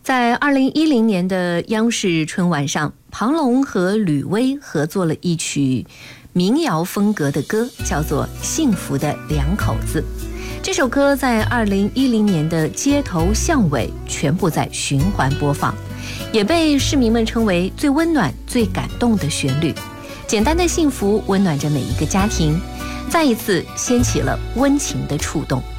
在2010年的央视春晚上，庞龙和吕薇合作了一曲民谣风格的歌，叫做《幸福的两口子》。这首歌在2010年的街头巷尾全部在循环播放，也被市民们称为最温暖、最感动的旋律。简单的幸福温暖着每一个家庭，再一次掀起了温情的触动。